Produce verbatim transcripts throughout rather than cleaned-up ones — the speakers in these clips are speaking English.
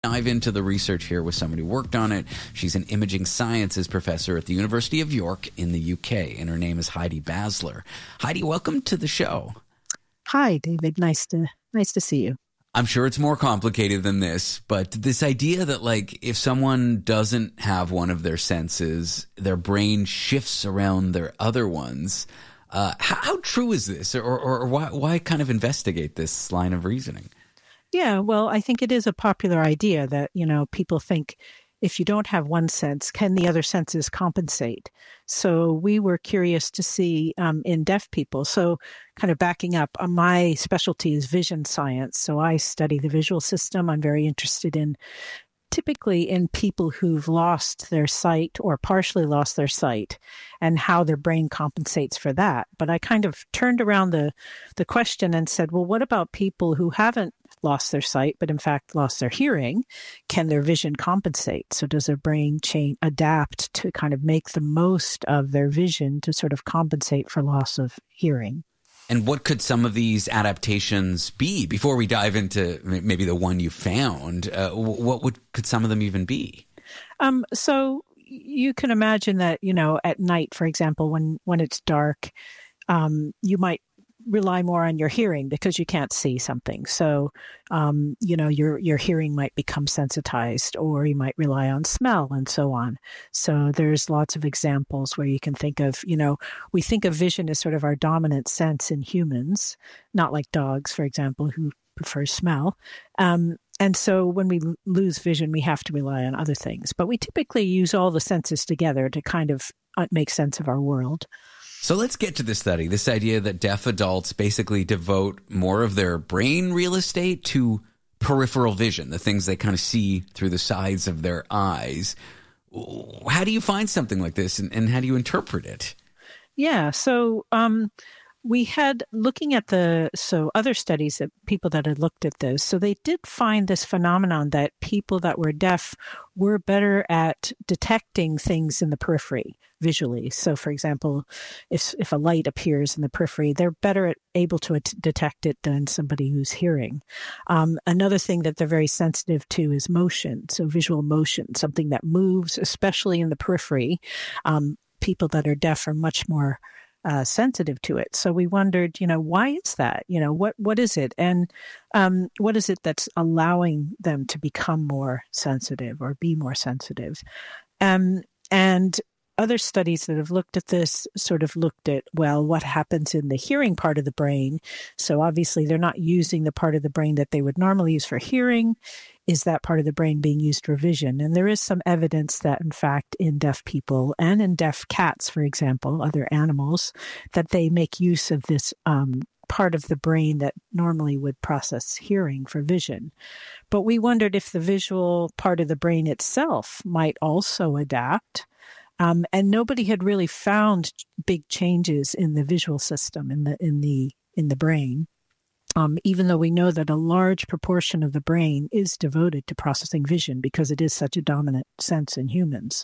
Dive into the research here with somebody who worked on it. She's an imaging sciences professor at the University of York in the U K, and her name is Heidi Basler. Heidi, welcome to the show. Hi, David. Nice to nice to see you. I'm sure it's more complicated than this, but this idea that, like, if someone doesn't have one of their senses, their brain shifts around their other ones. Uh, how, how true is this, or, or, or why, why kind of investigate this line of reasoning? Yeah, well, I think it is a popular idea that, you know, people think if you don't have one sense, can the other senses compensate? So we were curious to see um, in deaf people. So kind of backing up, uh, my specialty is vision science. So I study the visual system. I'm very interested in typically in people who've lost their sight or partially lost their sight and how their brain compensates for that. But I kind of turned around the, the question and said, well, what about people who haven't lost their sight, but in fact lost their hearing? Can their vision compensate? So does their brain change, adapt to kind of make the most of their vision to sort of compensate for loss of hearing? And what could some of these adaptations be? Before we dive into maybe the one you found, uh, what would could some of them even be? Um, so you can imagine that, you know, at night, for example, when, when it's dark, um, you might rely more on your hearing because you can't see something. So, um, you know, your your hearing might become sensitized, or you might rely on smell and so on. So there's lots of examples where you can think of, you know, we think of vision as sort of our dominant sense in humans, not like dogs, for example, who prefer smell. Um, and so when we l- lose vision, we have to rely on other things. But we typically use all the senses together to kind of uh, make sense of our world. So let's get to this study, this idea that deaf adults basically devote more of their brain real estate to peripheral vision, the things they kind of see through the sides of their eyes. How do you find something like this, and, and how do you interpret it? Yeah, so um, we had, looking at the, so other studies that people that had looked at this, so they did find this phenomenon that people that were deaf were better at detecting things in the periphery visually. So for example, if if a light appears in the periphery, they're better at able to at- detect it than somebody who's hearing. Um, another thing that they're very sensitive to is motion. So visual motion, something that moves, especially in the periphery. Um, people that are deaf are much more Uh, sensitive to it. So we wondered, you know, why is that? You know, what what is it? And um, what is it that's allowing them to become more sensitive or be more sensitive? Um, and other studies that have looked at this sort of looked at, well, what happens in the hearing part of the brain? So obviously they're not using the part of the brain that they would normally use for hearing. Is that part of the brain being used for vision? And there is some evidence that, in fact, in deaf people and in deaf cats, for example, other animals, that they make use of this um, part of the brain that normally would process hearing for vision. But we wondered if the visual part of the brain itself might also adapt. Um, and nobody had really found big changes in the visual system in the in the in the brain. Um, even though we know that a large proportion of the brain is devoted to processing vision because it is such a dominant sense in humans.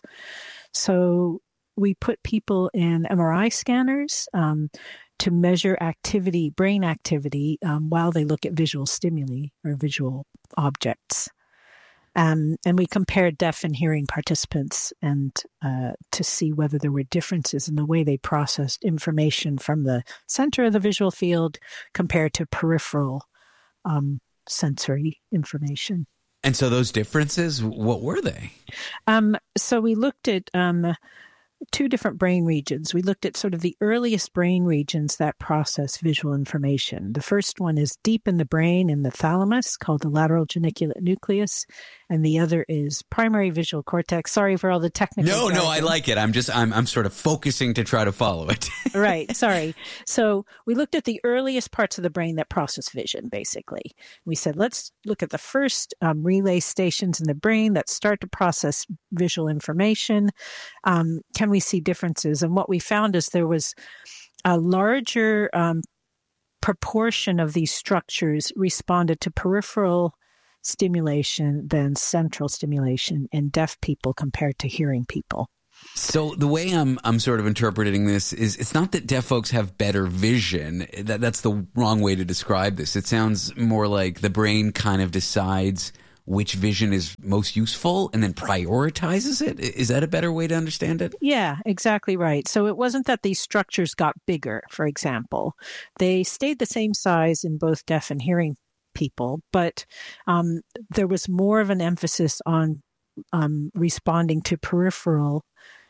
So we put people in M R I scanners um, to measure activity, brain activity, um, while they look at visual stimuli or visual objects. Um, and we compared deaf and hearing participants and uh, to see whether there were differences in the way they processed information from the center of the visual field compared to peripheral um, sensory information. And so those differences, what were they? Um, so we looked at um, two different brain regions. We looked at sort of the earliest brain regions that process visual information. The first one is deep in the brain in the thalamus, called the lateral geniculate nucleus, and the other is primary visual cortex. Sorry for all the technical No, jargon. no, I like it. I'm just, I'm, I'm sort of focusing to try to follow it. Right. Sorry. So we looked at the earliest parts of the brain that process vision, basically. We said, let's look at the first um, relay stations in the brain that start to process visual information. Um, can we see differences? And what we found is there was a larger um, proportion of these structures responded to peripheral stimulation than central stimulation in deaf people compared to hearing people. So the way I'm I'm sort of interpreting this is it's not that deaf folks have better vision. That that's the wrong way to describe this. It sounds more like the brain kind of decides which vision is most useful and then prioritizes it. Is that a better way to understand it? Yeah, exactly right. So it wasn't that these structures got bigger, for example. They stayed the same size in both deaf and hearing people, but um, there was more of an emphasis on um, responding to peripheral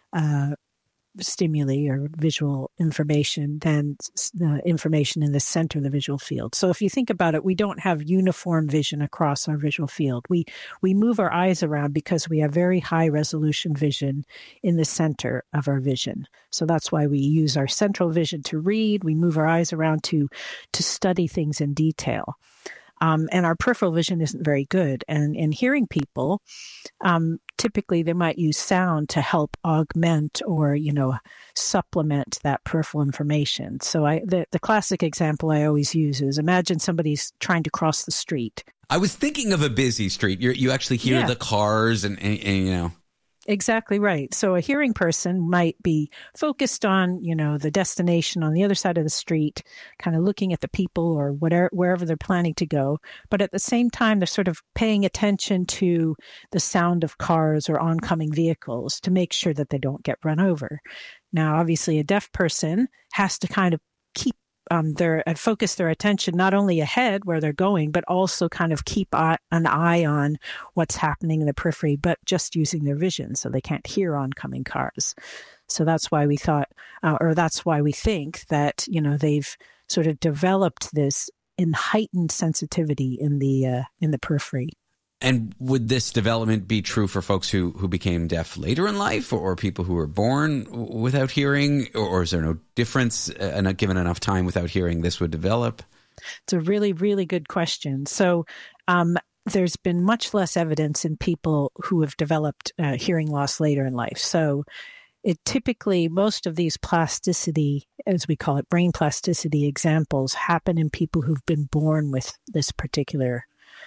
uh stimuli or visual information than the information in the center of the visual field. So if you think about it, we don't have uniform vision across our visual field. We we move our eyes around because we have very high resolution vision in the center of our vision. So that's why we use our central vision to read. We move our eyes around to to study things in detail. Um, and our peripheral vision isn't very good. And in hearing people, um, typically they might use sound to help augment or, you know, supplement that peripheral information. So I, the, the classic example I always use is imagine somebody's trying to cross the street. I was thinking of a busy street. You're, you actually hear Yeah. the cars and, and, and, you know. Exactly right. So a hearing person might be focused on, you know, the destination on the other side of the street, kind of looking at the people or whatever, wherever they're planning to go. But at the same time, they're sort of paying attention to the sound of cars or oncoming vehicles to make sure that they don't get run over. Now, obviously, a deaf person has to kind of keep Um, their and focus their attention not only ahead where they're going, but also kind of keep eye, an eye on what's happening in the periphery, but just using their vision, so they can't hear oncoming cars. So that's why we thought, uh, or that's why we think that, you know, they've sort of developed this in heightened sensitivity in the uh, in the periphery. And would this development be true for folks who, who became deaf later in life, or, or people who were born without hearing, or, or is there no difference? Uh, not given enough time without hearing, this would develop? It's a really, really good question. So um, there's been much less evidence in people who have developed uh, hearing loss later in life. So it typically, most of these plasticity, as we call it, brain plasticity examples happen in people who've been born with this particular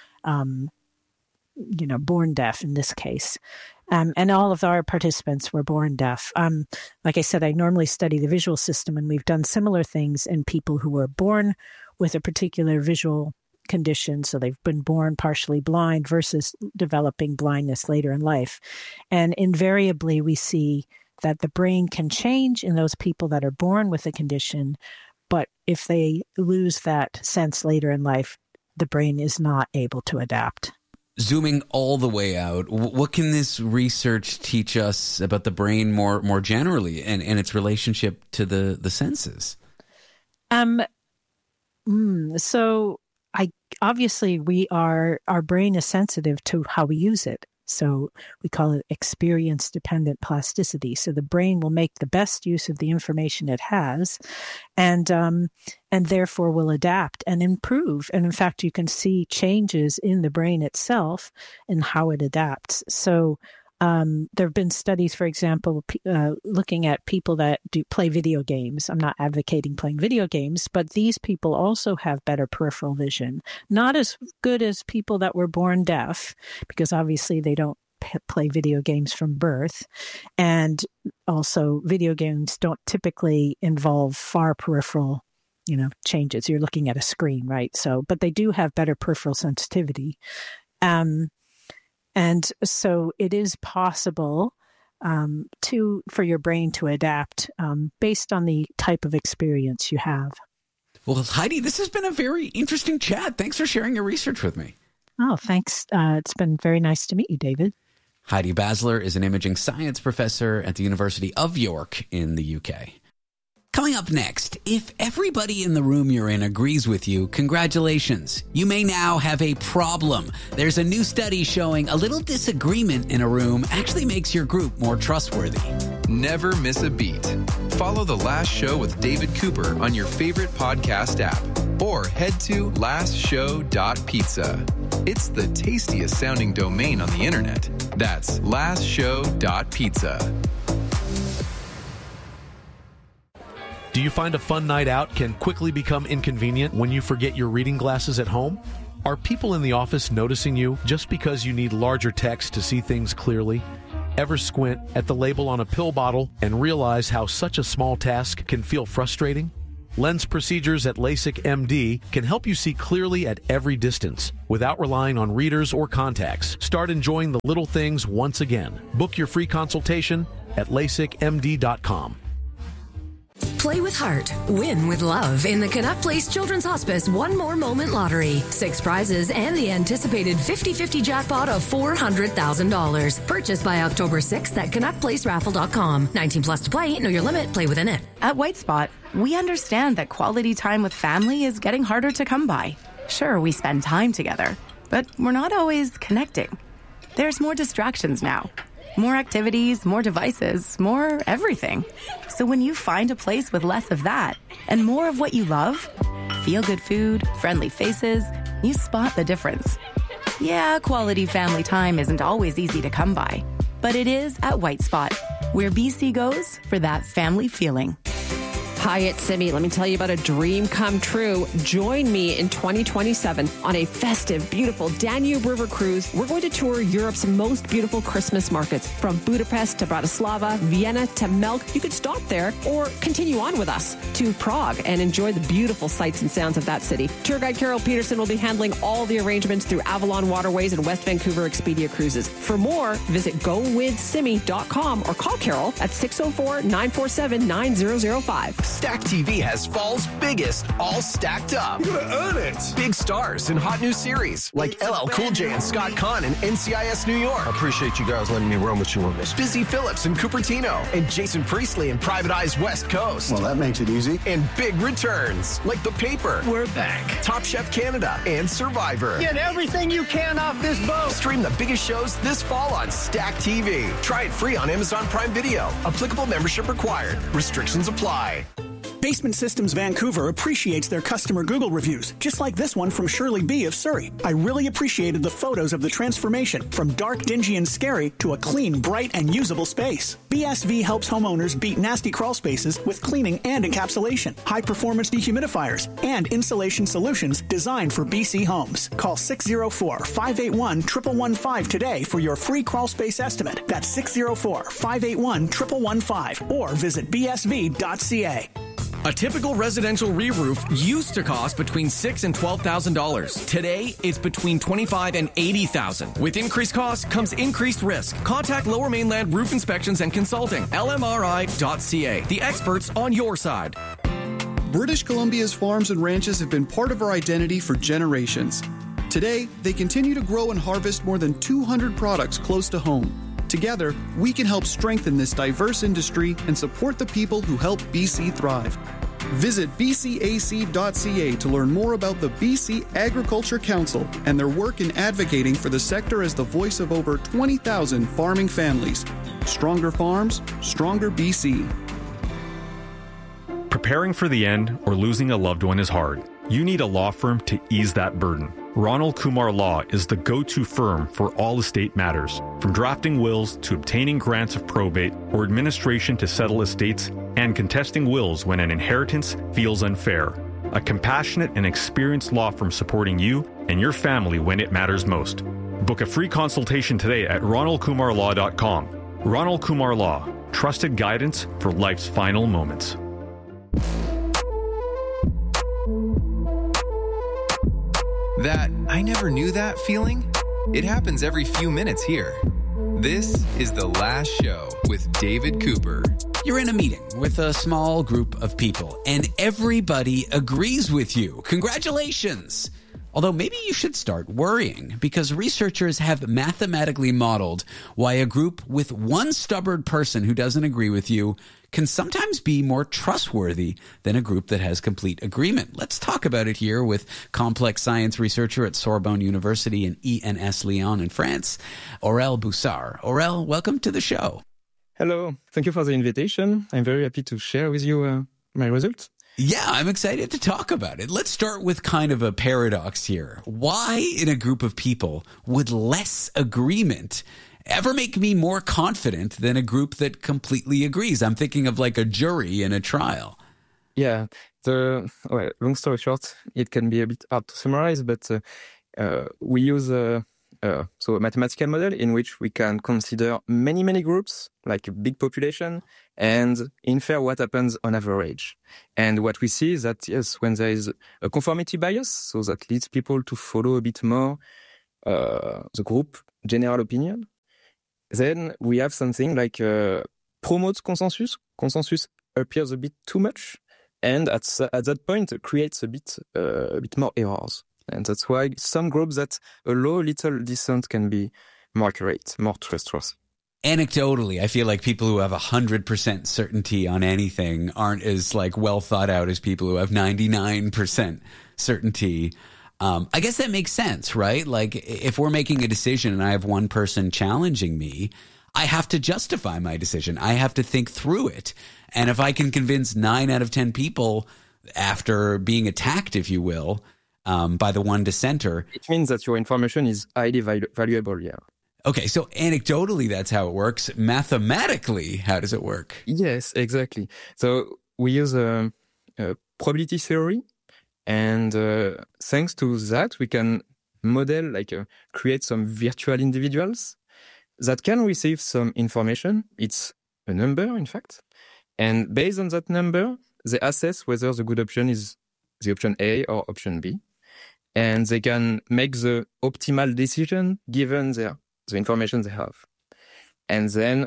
um you know, born deaf in this case. Um, and all of our participants were born deaf. Um, like I said, I normally study the visual system, and we've done similar things in people who were born with a particular visual condition. So they've been born partially blind versus developing blindness later in life. And invariably, we see that the brain can change in those people that are born with a condition. But if they lose that sense later in life, the brain is not able to adapt. Zooming all the way out, what can this research teach us about the brain more more generally and, and its relationship to the, the senses? Um. Mm, so, I obviously we are our brain is sensitive to how we use it. So we call it experience-dependent plasticity. So the brain will make the best use of the information it has, and um, and therefore will adapt and improve. And in fact, you can see changes in the brain itself and how it adapts. So um, there have been studies, for example, uh, looking at people that do play video games. I'm not advocating playing video games, but these people also have better peripheral vision. Not as good as people that were born deaf, because obviously they don't p- play video games from birth. And also video games don't typically involve far peripheral, you know, changes. You're looking at a screen, right? So, but they do have better peripheral sensitivity. Um, And so it is possible um, to for your brain to adapt um, based on the type of experience you have. Well, Heidi, this has been a very interesting chat. Thanks for sharing your research with me. Oh, thanks. Uh, it's been very nice to meet you, David. Heidi Basler is an imaging science professor at the University of York in the U K. Coming up next, if everybody in the room you're in agrees with you, congratulations. You may now have a problem. There's a new study showing a little disagreement in a room actually makes your group more trustworthy. Never miss a beat. Follow The Last Show with David Cooper on your favorite podcast app, or head to last show dot pizza. It's the tastiest sounding domain on the internet. That's last show dot pizza. Do you find a fun night out can quickly become inconvenient when you forget your reading glasses at home? Are people in the office noticing you just because you need larger text to see things clearly? Ever squint at the label on a pill bottle and realize how such a small task can feel frustrating? Lens procedures at LASIK M D can help you see clearly at every distance without relying on readers or contacts. Start enjoying the little things once again. Book your free consultation at lasik m d dot com. Play with heart, win with love in the Canuck Place Children's Hospice One More Moment Lottery. Six prizes and the anticipated fifty-fifty jackpot of four hundred thousand dollars. Purchased by October sixth at canuck place raffle dot com. nineteen plus to play. Know your limit. Play within it. At White Spot, we understand that quality time with family is getting harder to come by. Sure, we spend time together, but we're not always connecting. There's more distractions now. More activities, more devices, more everything. So when you find a place with less of that and more of what you love, feel-good food, friendly faces, you spot the difference. Yeah, quality family time isn't always easy to come by, but it is at White Spot, where B C goes for that family feeling. Hi, it's Simi. Let me tell you about a dream come true. Join me in twenty twenty-seven on a festive, beautiful Danube River cruise. We're going to tour Europe's most beautiful Christmas markets, from Budapest to Bratislava, Vienna to Melk. You could stop there or continue on with us to Prague and enjoy the beautiful sights and sounds of that city. Tour guide Carol Peterson will be handling all the arrangements through Avalon Waterways and West Vancouver Expedia Cruises. For more, visit go with simi dot com or call Carol at six oh four, nine four seven, nine zero zero five. Stack T V has fall's biggest, all stacked up. You're gonna earn it. Big stars in hot new series like L L Cool J and Scott Conn in N C I S New York. I appreciate you guys letting me roam with you on this. Busy Phillips in Cupertino and Jason Priestley in Private Eye's West Coast. Well, that makes it easy. And big returns like The Paper. We're back. Top Chef Canada and Survivor. Get everything you can off this boat. Stream the biggest shows this fall on Stack T V. Try it free on Amazon Prime Video. Applicable membership required. Restrictions apply. Basement Systems Vancouver appreciates their customer Google reviews, just like this one from Shirley B. of Surrey. I really appreciated the photos of the transformation from dark, dingy, and scary to a clean, bright, and usable space. B S V helps homeowners beat nasty crawl spaces with cleaning and encapsulation, high-performance dehumidifiers, and insulation solutions designed for B C homes. Call six oh four, five eight one, one one one five today for your free crawl space estimate. That's six oh four, five eight one, one one one five or visit b s v dot c a. A typical residential re-roof used to cost between six thousand dollars and twelve thousand dollars. Today, it's between twenty-five thousand dollars and eighty thousand dollars. With increased costs comes increased risk. Contact Lower Mainland Roof Inspections and Consulting, L M R I dot C A. The experts on your side. British Columbia's farms and ranches have been part of our identity for generations. Today, they continue to grow and harvest more than two hundred products close to home. Together, we can help strengthen this diverse industry and support the people who help B C thrive. Visit b c a c dot c a to learn more about the B C Agriculture Council and their work in advocating for the sector as the voice of over twenty thousand farming families. Stronger farms, stronger B C. Preparing for the end or losing a loved one is hard. You need a law firm to ease that burden. Ronald Kumar Law is the go-to firm for all estate matters, from drafting wills to obtaining grants of probate or administration to settle estates and contesting wills when an inheritance feels unfair. A compassionate and experienced law firm supporting you and your family when it matters most. Book a free consultation today at ronald kumar law dot com. Ronald Kumar Law, trusted guidance for life's final moments. That I never knew that feeling? It happens every few minutes here. This is The Last Show with David Cooper. You're in a meeting with a small group of people, and everybody agrees with you. Congratulations! Although maybe you should start worrying, because researchers have mathematically modeled why a group with one stubborn person who doesn't agree with you can sometimes be more trustworthy than a group that has complete agreement. Let's talk about it here with complex science researcher at Sorbonne University in E N S Lyon in France, Aurel Boussard. Aurel, welcome to the show. Hello. Thank you for the invitation. I'm very happy to share with you uh, my results. Yeah, I'm excited to talk about it. Let's start with kind of a paradox here. Why in a group of people would less agreement ever make me more confident than a group that completely agrees? I'm thinking of like a jury in a trial. Yeah, the well, long story short, it can be a bit hard to summarize, but uh, uh, we use uh, uh, so a mathematical model in which we can consider many, many groups, like a big population, and infer what happens on average. And what we see is that, yes, when there is a conformity bias, so that leads people to follow a bit more uh, the group general opinion, then we have something like uh, promotes consensus. Consensus appears a bit too much, and at at that point creates a bit uh, a bit more errors. And that's why some groups that allow little dissent can be more accurate, more trustworthy. Anecdotally, I feel like people who have one hundred percent certainty on anything aren't as like well thought out as people who have ninety-nine percent certainty. Um, I guess that makes sense, right? Like if we're making a decision and I have one person challenging me, I have to justify my decision. I have to think through it. And if I can convince nine out of ten people after being attacked, if you will, um, by the one dissenter. It means that your information is highly val- valuable, yeah. Okay, so anecdotally, that's how it works. Mathematically, how does it work? Yes, exactly. So we use a, a probability theory. And uh, thanks to that, we can model, like uh, create some virtual individuals that can receive some information. It's a number, in fact. And based on that number, they assess whether the good option is the option A or option B. And they can make the optimal decision given their, the information they have. And then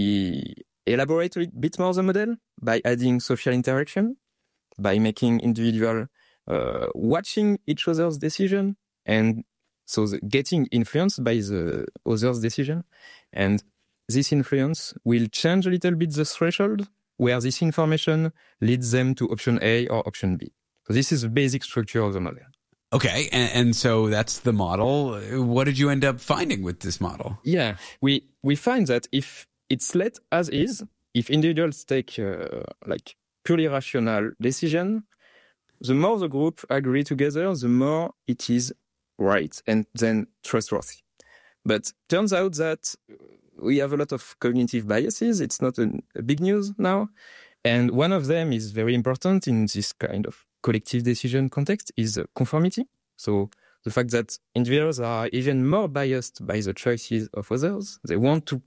we elaborate a bit more the model by adding social interaction, by making individual Uh, watching each other's decision, and so the, getting influenced by the other's decision. And this influence will change a little bit the threshold where this information leads them to option A or option B. So this is the basic structure of the model. Okay, and, and so that's the model. What did you end up finding with this model? Yeah, we, we find that if it's let as is, if individuals take uh, like purely rational decision, the more the group agree together, the more it is right and then trustworthy. But turns out that we have a lot of cognitive biases. It's not a, a big news now. And one of them is very important in this kind of collective decision context is conformity. So the fact that individuals are even more biased by the choices of others. They want to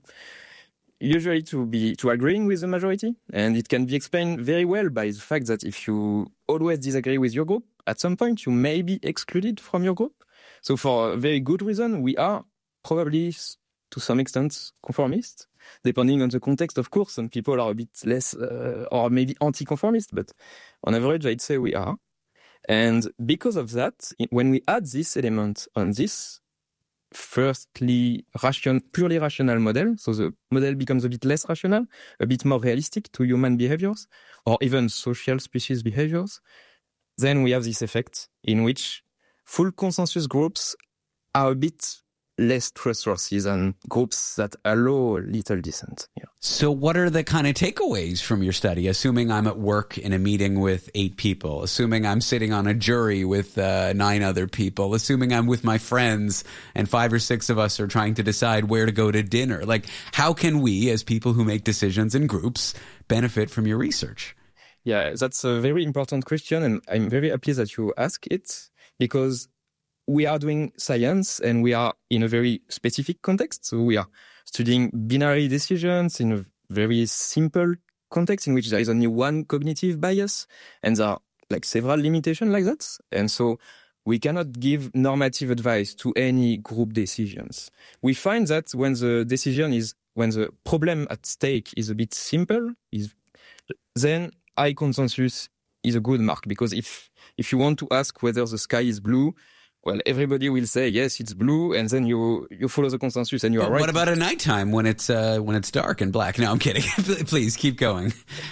usually to be to agreeing with the majority, and it can be explained very well by the fact that if you always disagree with your group, at some point you may be excluded from your group. So for a very good reason, we are probably to some extent conformist, depending on the context, of course. Some people are a bit less uh, or maybe anti-conformist, but on average, I'd say we are. And because of that, when we add this element on this firstly ration, purely rational model, so the model becomes a bit less rational, a bit more realistic to human behaviors or even social species behaviors, then we have this effect in which full consensus groups are a bit less trustworthy than groups that allow little dissent. Yeah. So what are the kind of takeaways from your study? Assuming I'm at work in a meeting with eight people, assuming I'm sitting on a jury with uh, nine other people, assuming I'm with my friends and five or six of us are trying to decide where to go to dinner. Like, how can we, as people who make decisions in groups, benefit from your research? Yeah, that's a very important question, and I'm very happy that you ask it, because we are doing science and we are in a very specific context. So we are studying binary decisions in a very simple context in which there is only one cognitive bias and there are like several limitations like that. And so we cannot give normative advice to any group decisions. We find that when the decision is, when the problem at stake is a bit simple, is then high consensus is a good mark, because if, if you want to ask whether the sky is blue, well, everybody will say, yes, it's blue, and then you you follow the consensus and you but are right. What about at nighttime when it's uh, when it's dark and black? No, I'm kidding. Please keep going.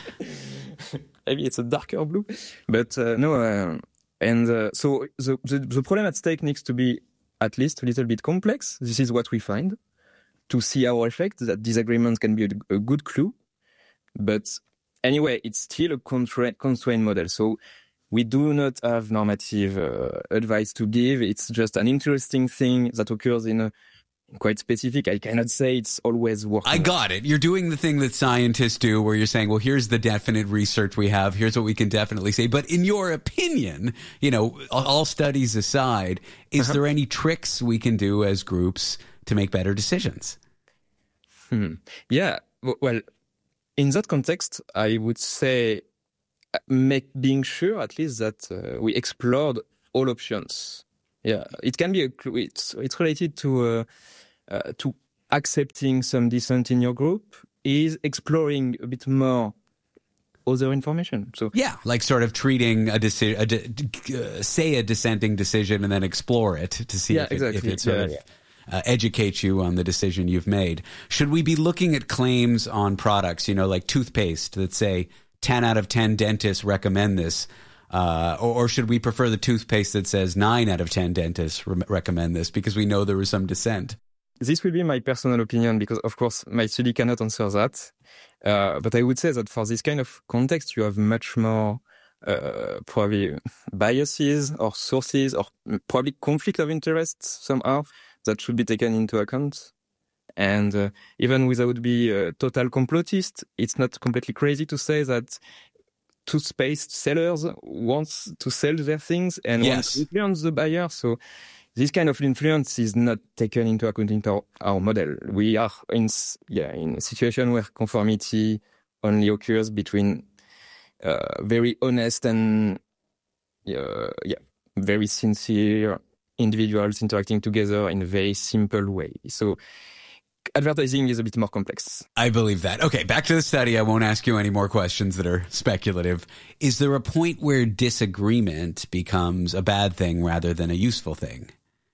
Maybe it's a darker blue. But uh, no, uh, and uh, so the, the, the problem at stake needs to be at least a little bit complex. This is what we find. To see our effect, that disagreement can be a, a good clue. But anyway, it's still a contra- constrained model. So we do not have normative uh, advice to give. It's just an interesting thing that occurs in a quite specific. I cannot say it's always working. I got it. You're doing the thing that scientists do where you're saying, well, here's the definite research we have. Here's what we can definitely say. But in your opinion, you know, all studies aside, is uh-huh. there any tricks we can do as groups to make better decisions? Hmm. Yeah. Well, in that context, I would say make being sure at least that uh, we explored all options. Yeah, it can be a it's it's related to uh, uh, to accepting some dissent in your group, is exploring a bit more other information. So yeah, like sort of treating a decision, uh, say a dissenting decision, and then explore it to see yeah, if, it, exactly. if it sort yeah, of yeah. Uh, educates you on the decision you've made. Should we be looking at claims on products, you know, like toothpaste that say ten out of ten dentists recommend this? Uh, or, or should we prefer the toothpaste that says nine out of ten dentists re- recommend this because we know there was some dissent? This will be my personal opinion because, of course, my study cannot answer that. Uh, but I would say that for this kind of context, you have much more uh, probably biases or sources or probably conflict of interest somehow that should be taken into account. And uh, even without being a total complotist, it's not completely crazy to say that toothpaste sellers want to sell their things and yes. want to influence the buyer. So this kind of influence is not taken into account into our, our model. We are in yeah in a situation where conformity only occurs between uh, very honest and uh, yeah very sincere individuals interacting together in a very simple way. So advertising is a bit more complex. I believe that. Okay, back to the study. I won't ask you any more questions that are speculative. Is there a point where disagreement becomes a bad thing rather than a useful thing?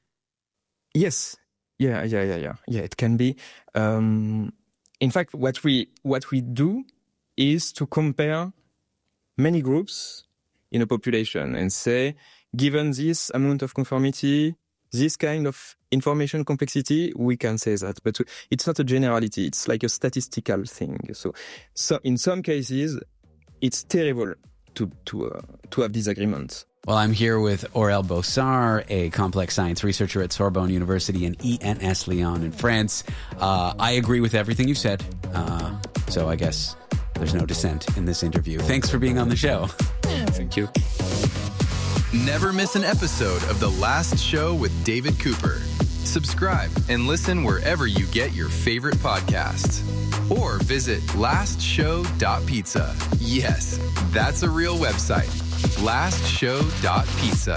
Yes. Yeah, yeah, yeah, yeah. Yeah, it can be. Um, in fact, what we what we do is to compare many groups in a population and say, given this amount of conformity, this kind of information complexity, we can say that, but it's not a generality. It's like a statistical thing. So, so in some cases, it's terrible to to uh, to have disagreements. Well, I'm here with Aurel Bossard, a complex science researcher at Sorbonne University in E N S Lyon in France. Uh, I agree with everything you said, uh, so I guess there's no dissent in this interview. Thanks for being on the show. Thank you. Never miss an episode of The Last Show with David Cooper. Subscribe and listen wherever you get your favorite podcasts. Or visit last show dot pizza. Yes, that's a real website. last show dot pizza.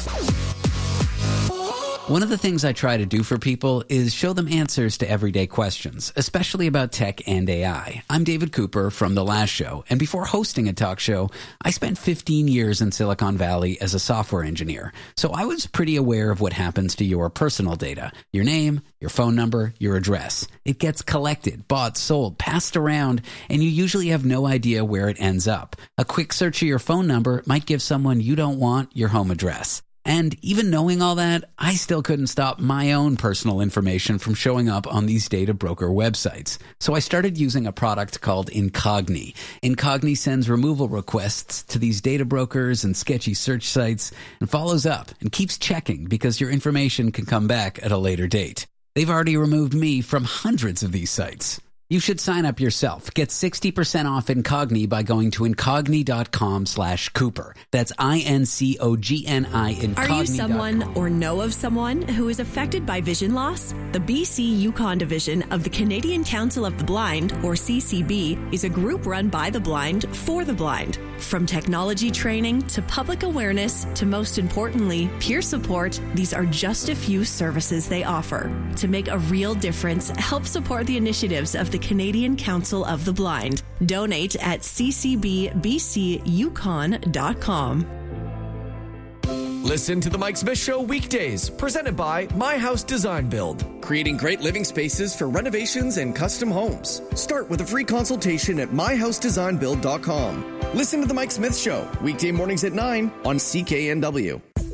One of the things I try to do for people is show them answers to everyday questions, especially about tech and A I. I'm David Cooper from The Last Show, and before hosting a talk show, I spent fifteen years in Silicon Valley as a software engineer. So I was pretty aware of what happens to your personal data. Your name, your phone number, your address. It gets collected, bought, sold, passed around, and you usually have no idea where it ends up. A quick search of your phone number might give someone you don't want your home address. And even knowing all that, I still couldn't stop my own personal information from showing up on these data broker websites. So I started using a product called Incogni. Incogni sends removal requests to these data brokers and sketchy search sites and follows up and keeps checking because your information can come back at a later date. They've already removed me from hundreds of these sites. You should sign up yourself. Get sixty percent off Incogni by going to incogni.com slash Cooper. That's I N C O G N I Incogni. Are you someone or know of someone who is affected by vision loss? The B C Yukon division of the Canadian Council of the Blind, or C C B, is a group run by the blind for the blind. From technology training to public awareness to, most importantly, peer support, these are just a few services they offer. To make a real difference, help support the initiatives of the Canadian Council of the Blind. Donate at c c b b c yukon dot com. Listen to The Mike Smith Show weekdays, presented by My House Design Build. Creating great living spaces for renovations and custom homes. Start with a free consultation at my house design build dot com. Listen to The Mike Smith Show, weekday mornings at nine on C K N W.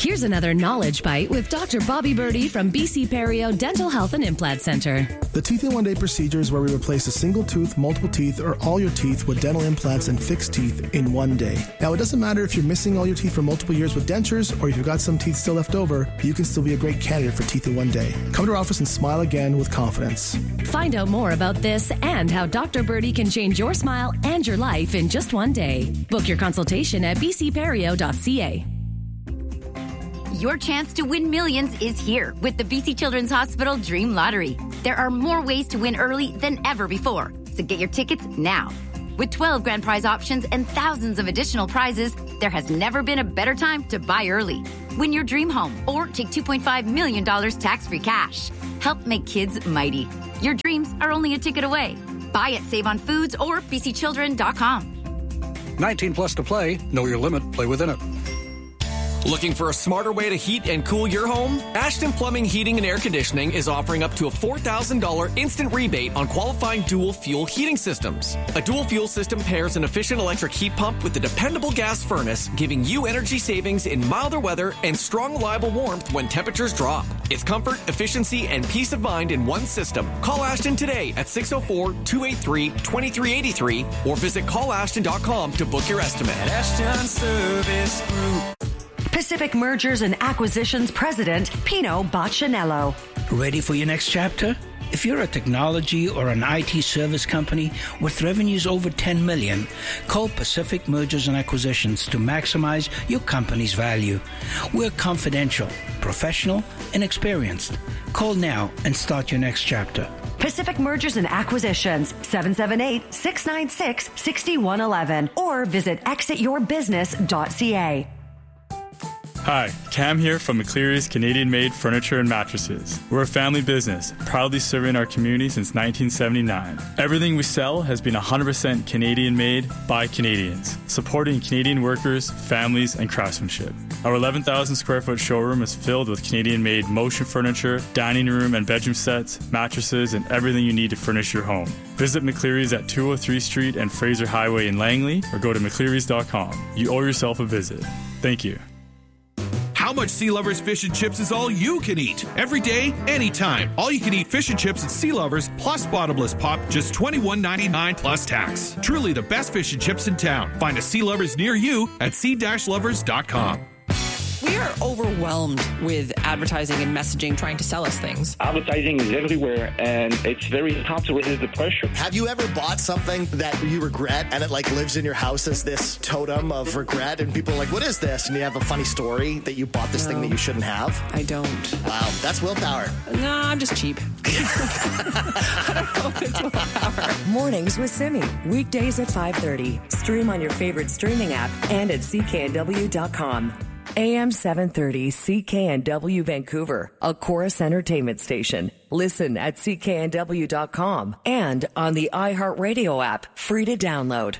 Here's another knowledge bite with Doctor Bobby Birdie from B C Perio Dental Health and Implant Center. The Teeth in One Day procedure is where we replace a single tooth, multiple teeth, or all your teeth with dental implants and fixed teeth in one day. Now, it doesn't matter if you're missing all your teeth for multiple years with dentures or if you've got some teeth still left over, you can still be a great candidate for Teeth in One Day. Come to our office and smile again with confidence. Find out more about this and how Doctor Birdie can change your smile and your life in just one day. Book your consultation at b c perio dot c a. Your chance to win millions is here with the B C Children's Hospital Dream Lottery. There are more ways to win early than ever before, so get your tickets now. With twelve grand prize options and thousands of additional prizes, there has never been a better time to buy early. Win your dream home or take two point five million dollars tax-free cash. Help make kids mighty. Your dreams are only a ticket away. Buy at Save on Foods or b c children dot com. nineteen plus to play. Know your limit. Play within it. Looking for a smarter way to heat and cool your home? Ashton Plumbing, Heating and Air Conditioning is offering up to a four thousand dollars instant rebate on qualifying dual fuel heating systems. A dual fuel system pairs an efficient electric heat pump with a dependable gas furnace, giving you energy savings in milder weather and strong, reliable warmth when temperatures drop. It's comfort, efficiency, and peace of mind in one system. Call Ashton today at six oh four, two eight three, two three eight three or visit call ashton dot com to book your estimate. At Ashton Service Group. Pacific Mergers and Acquisitions President Pino Boccianello. Ready for your next chapter? If you're a technology or an I T service company with revenues over ten million dollars, call Pacific Mergers and Acquisitions to maximize your company's value. We're confidential, professional, and experienced. Call now and start your next chapter. Pacific Mergers and Acquisitions, seven seven eight, six nine six, six one one one or visit exit your business dot c a. Hi, Cam here from McCleary's Canadian-made furniture and mattresses. We're a family business, proudly serving our community since nineteen seventy-nine. Everything we sell has been one hundred percent Canadian-made by Canadians, supporting Canadian workers, families, and craftsmanship. Our eleven thousand square foot showroom is filled with Canadian-made motion furniture, dining room and bedroom sets, mattresses, and everything you need to furnish your home. Visit McCleary's at two oh three Street and Fraser Highway in Langley, or go to mcclearys dot com. You owe yourself a visit. Thank you. How much Sea Lovers fish and chips is all you can eat? Every day, anytime. All you can eat fish and chips at Sea Lovers plus bottomless pop, just twenty-one ninety-nine plus tax. Truly the best fish and chips in town. Find a Sea Lovers near you at sea lovers dot com. We are overwhelmed with advertising and messaging trying to sell us things. Advertising is everywhere, and it's very hard to resist the pressure. Have you ever bought something that you regret, and it like lives in your house as this totem of regret, and people are like, what is this? And you have a funny story that you bought this no, thing that you shouldn't have? I don't. Wow, that's willpower. No, I'm just cheap. I don't know if it's willpower. Mornings with Simi. Weekdays at five thirty. Stream on your favorite streaming app and at c k n w dot com. A M seven thirty C K N W Vancouver, a Chorus Entertainment station. Listen at c k n w dot com and on the iHeartRadio app, free to download.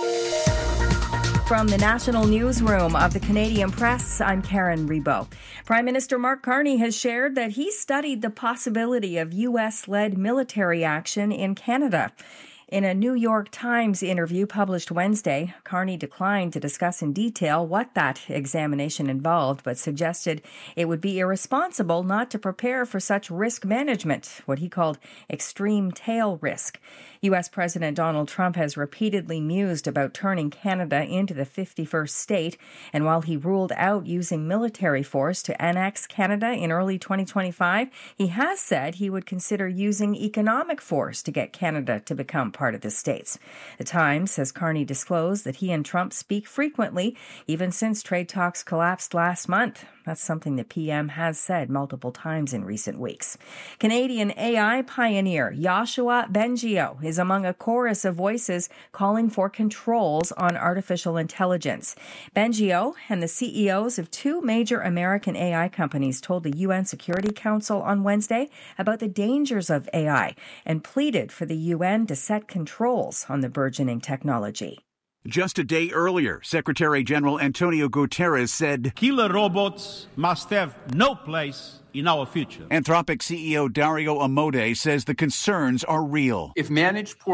From the National Newsroom of the Canadian Press, I'm Karen Rebo. Prime Minister Mark Carney has shared that he studied the possibility of U S-led military action in Canada. In a New York Times interview published Wednesday, Carney declined to discuss in detail what that examination involved, but suggested it would be irresponsible not to prepare for such risk management, what he called extreme tail risk. U S. President Donald Trump has repeatedly mused about turning Canada into the fifty-first state, and while he ruled out using military force to annex Canada in early twenty twenty-five, he has said he would consider using economic force to get Canada to become part of the states. The Times says Carney disclosed that he and Trump speak frequently, even since trade talks collapsed last month. That's something the P M has said multiple times in recent weeks. Canadian A I pioneer Yoshua Bengio is among a chorus of voices calling for controls on artificial intelligence. Bengio and the C E Os of two major American A I companies told the U N Security Council on Wednesday about the dangers of A I and pleaded for the U N to set controls on the burgeoning technology. Just a day earlier, Secretary General Antonio Guterres said, "Killer robots must have no place in our future." Anthropic C E O Dario Amodei says the concerns are real. If managed poorly,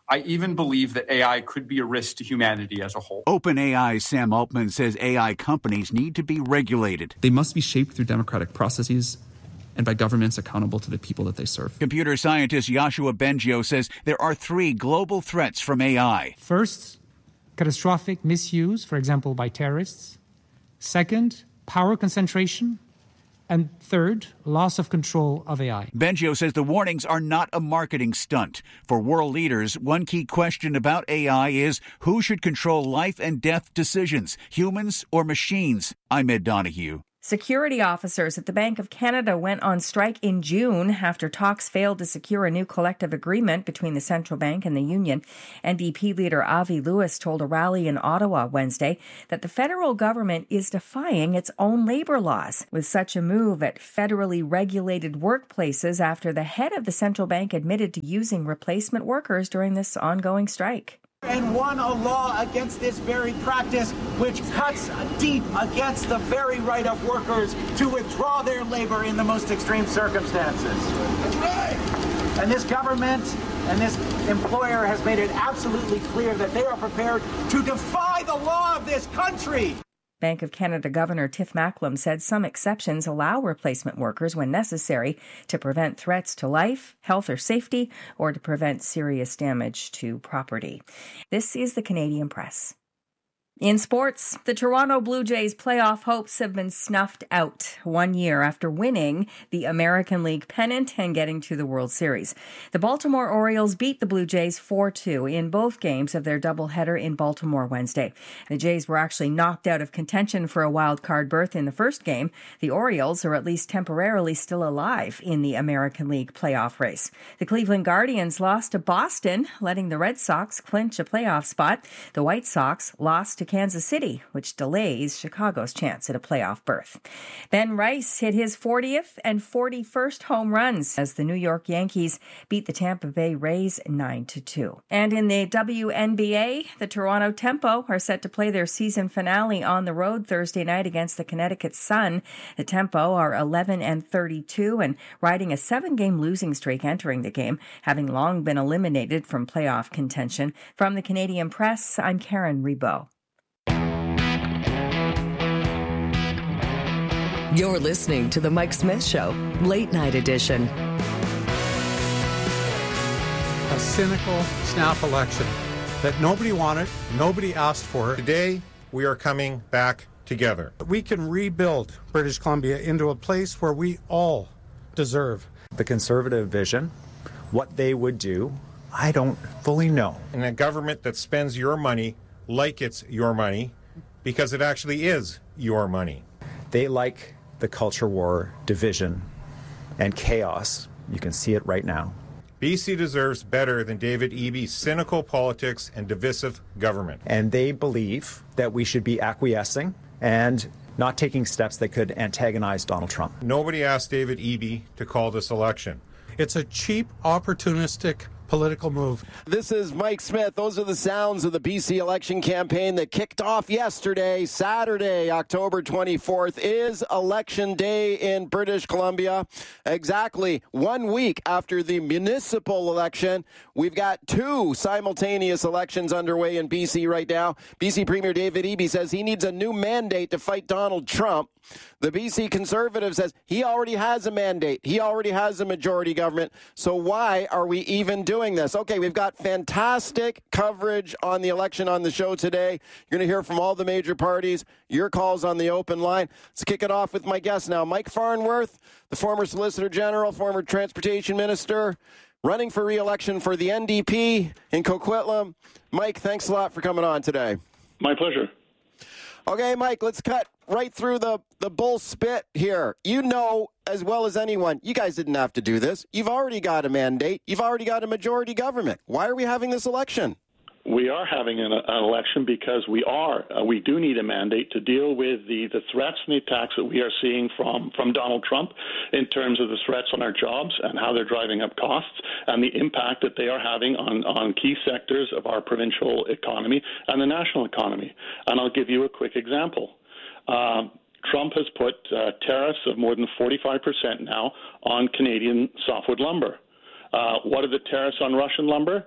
I even believe that A I could be a risk to humanity as a whole. OpenAI's Sam Altman says A I companies need to be regulated. They must be shaped through democratic processes and by governments accountable to the people that they serve. Computer scientist Yoshua Bengio says there are three global threats from A I. First, catastrophic misuse, for example, by terrorists. Second, power concentration. And third, loss of control of A I. Bengio says the warnings are not a marketing stunt. For world leaders, one key question about A I is who should control life and death decisions, humans or machines? I'm Ed Donahue. Security officers at the Bank of Canada went on strike in June after talks failed to secure a new collective agreement between the central bank and the union. N D P leader Avi Lewis told a rally in Ottawa Wednesday that the federal government is defying its own labor laws with such a move at federally regulated workplaces after the head of the central bank admitted to using replacement workers during this ongoing strike. And won a law against this very practice, which cuts deep against the very right of workers to withdraw their labor in the most extreme circumstances. That's right. And this government and this employer has made it absolutely clear that they are prepared to defy the law of this country. Bank of Canada Governor Tiff Macklem said some exceptions allow replacement workers when necessary to prevent threats to life, health or safety, or to prevent serious damage to property. This is the Canadian Press. In sports, the Toronto Blue Jays' playoff hopes have been snuffed out one year after winning the American League pennant and getting to the World Series. The Baltimore Orioles beat the Blue Jays four two in both games of their doubleheader in Baltimore Wednesday. The Jays were actually knocked out of contention for a wild card berth in the first game. The Orioles are at least temporarily still alive in the American League playoff race. The Cleveland Guardians lost to Boston, letting the Red Sox clinch a playoff spot. The White Sox lost to Kansas City, which delays Chicago's chance at a playoff berth. Ben Rice hit his fortieth and forty-first home runs as the New York Yankees beat the Tampa Bay Rays nine to two. And in the W N B A, the Toronto Tempo are set to play their season finale on the road Thursday night against the Connecticut Sun. The Tempo are eleven and thirty-two and riding a seven-game losing streak entering the game, having long been eliminated from playoff contention. From the Canadian Press, I'm Karen Rebo. You're listening to The Mike Smith Show, Late Night Edition. A cynical snap election that nobody wanted, nobody asked for. Today, we are coming back together. We can rebuild British Columbia into a place where we all deserve. The Conservative vision, what they would do, I don't fully know. And a government that spends your money like it's your money, because it actually is your money. They like the culture war, division, and chaos. You can see it right now. B C deserves better than David Eby's cynical politics and divisive government. And they believe that we should be acquiescing and not taking steps that could antagonize Donald Trump. Nobody asked David Eby to call this election. It's a cheap, opportunistic political move. This is Mike Smith. Those are the sounds of the B C election campaign that kicked off yesterday. Saturday, October twenty-fourth, is election day in British Columbia. Exactly one week after the municipal election. We've got two simultaneous elections underway in B C right now. B C Premier David Eby says he needs a new mandate to fight Donald Trump. The B C Conservative says he already has a mandate. He already has a majority government. So why are we even doing this? Okay, we've got fantastic coverage on the election on the show today. You're going to hear from all the major parties. Your calls on the open line. Let's kick it off with my guest now, Mike Farnworth, the former Solicitor General, former Transportation Minister, running for re-election for the N D P in Coquitlam. Mike, thanks a lot for coming on today. My pleasure. Okay, Mike, let's cut right through the, the bull spit here. You know as well as anyone, you guys didn't have to do this. You've already got a mandate. You've already got a majority government. Why are we having this election? We are having an, an election because we are. Uh, we do need a mandate to deal with the, the threats and the attacks that we are seeing from, from Donald Trump in terms of the threats on our jobs and how they're driving up costs and the impact that they are having on, on key sectors of our provincial economy and the national economy. And I'll give you a quick example. Um, Trump has put uh, tariffs of more than forty-five percent now on Canadian softwood lumber. Uh, what are the tariffs on Russian lumber?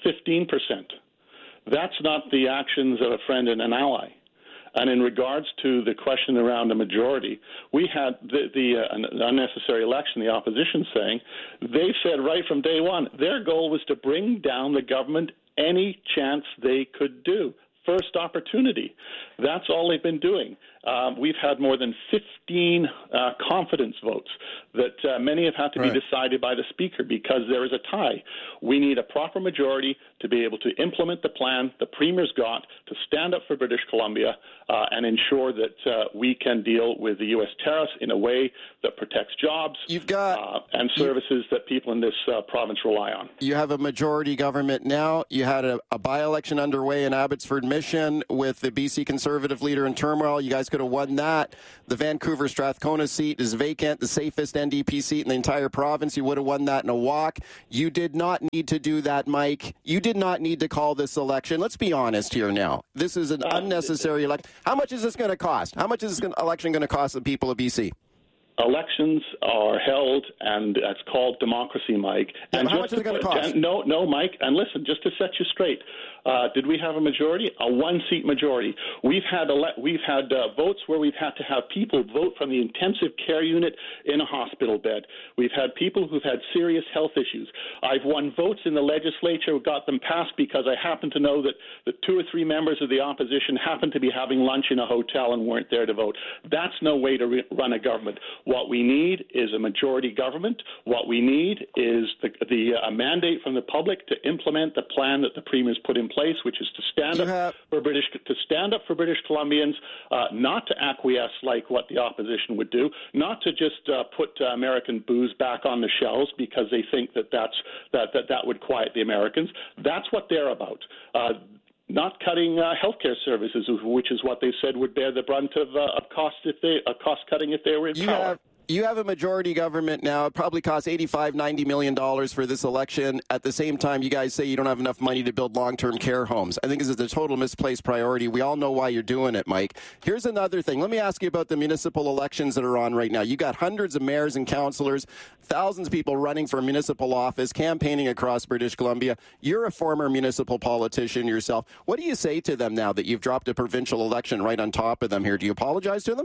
fifteen percent. That's not the actions of a friend and an ally. And in regards to the question around the majority, we had the, the uh, unnecessary election, the opposition saying, they said right from day one, their goal was to bring down the government any chance they could do. First opportunity. That's all they've been doing. Um, we've had more than fifteen uh, confidence votes that uh, many have had to right. be decided by the Speaker because there is a tie. We need a proper majority to be able to implement the plan the Premier's got to stand up for British Columbia uh, and ensure that uh, we can deal with the U S tariffs in a way that protects jobs You've got, uh, and services you, that people in this uh, province rely on. You have a majority government now. You had a, a by-election underway in Abbotsford Mission with the B C Conservative leader in turmoil. You guys could have won that. The Vancouver Strathcona seat is vacant, the safest N D P seat in the entire province. You would have won that in a walk. You did not need to do that, Mike. You did not need to call this election. Let's be honest here now. This is an unnecessary election. How much is this going to cost? How much is this election going to cost the people of B C? Elections are held, and it's called democracy, Mike. Yeah, and how much is it going to cost? No, no, Mike. And listen, just to set you straight, uh, did we have a majority? A one-seat majority. We've had ele- we've had uh, votes where we've had to have people vote from the intensive care unit in a hospital bed. We've had people who've had serious health issues. I've won votes in the legislature, got them passed because I happen to know that, that two or three members of the opposition happened to be having lunch in a hotel and weren't there to vote. That's no way to re- run a government. What we need is a majority government. What we need is the, the uh, mandate from the public to implement the plan that the Premier's put in place, which is to stand you up have... for British to stand up for British Columbians, uh, not to acquiesce like what the opposition would do, not to just uh, put uh, American booze back on the shelves because they think that that's that that that would quiet the Americans. That's what they're about. Uh, Not cutting uh, healthcare services, which is what they said would bear the brunt of, uh, of cost if they uh, cost cutting if they were in you power. Have, you have a majority government now. It probably costs eighty-five, ninety million dollars for this election. At the same time, you guys say you don't have enough money to build long-term care homes. I think this is a total misplaced priority. We all know why you're doing it, Mike. Here's another thing. Let me ask you about the municipal elections that are on right now. You got hundreds of mayors and councillors, thousands of people running for municipal office, campaigning across British Columbia. You're a former municipal politician yourself. What do you say to them now that you've dropped a provincial election right on top of them here? Do you apologize to them?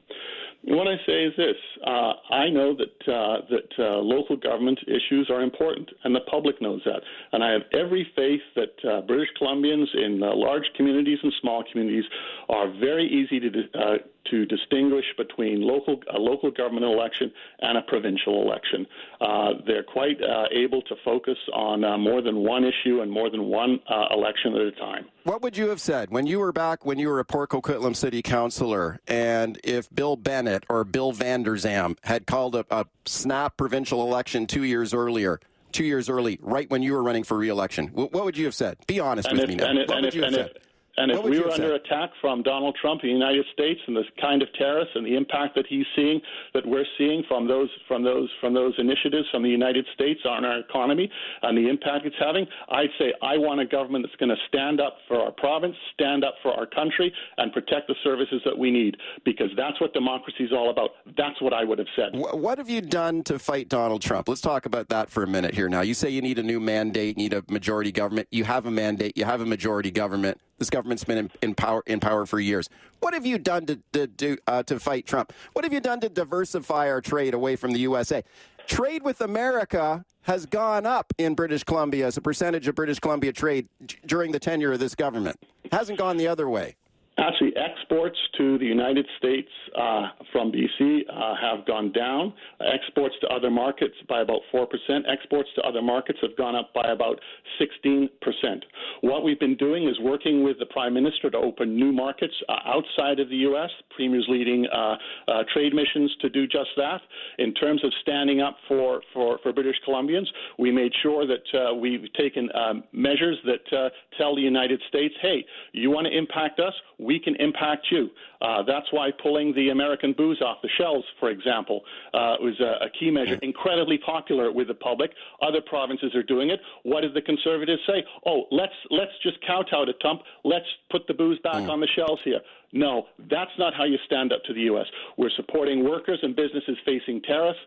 What I say is this. Uh, I know that uh, that uh, local government issues are important, and the public knows that. And I have every faith that uh, British Columbians in uh, large communities and small communities are very easy to uh, to distinguish between local a local government election and a provincial election. Uh, they're quite uh, able to focus on uh, more than one issue and more than one uh, election at a time. What would you have said when you were back, when you were a Port Coquitlam City Councillor, and if Bill Bennett or Bill Vander Zalm had called a, a snap provincial election two years earlier, two years early, right when you were running for re-election? What would you have said? Be honest and with if, me now. And if, what and would if, you have and said? If, And if what we were under said? attack from Donald Trump in the United States and the kind of tariffs and the impact that he's seeing, that we're seeing from those from those from those initiatives from the United States on our economy and the impact it's having, I'd say I want a government that's going to stand up for our province, stand up for our country, and protect the services that we need, because that's what democracy is all about. That's what I would have said. What have you done to fight Donald Trump? Let's talk about that for a minute here now. You say you need a new mandate, you need a majority government. You have a mandate, you have a majority government. This government's been in, in power in power for years. What have you done to to, to, uh, to fight Trump? What have you done to diversify our trade away from the U S A? Trade with America has gone up in British Columbia as a percentage of British Columbia trade d- during the tenure of this government. It hasn't gone the other way. Actually, exports to the United States uh, from B C uh, have gone down. Exports to other markets by about four percent. Exports to other markets have gone up by about sixteen percent. What we've been doing is working with the Prime Minister to open new markets uh, outside of the U S. Premier's leading uh, uh, trade missions to do just that. In terms of standing up for, for, for British Columbians, we made sure that uh, we've taken um, measures that uh, tell the United States, hey, you want to impact us? We can impact you. Uh, that's why pulling the American booze off the shelves, for example, uh, was a, a key measure, incredibly popular with the public. Other provinces are doing it. What did the Conservatives say? Oh, let's let's just kowtow to Trump. Let's put the booze back mm. on the shelves here. No, that's not how you stand up to the U S. We're supporting workers and businesses facing tariffs.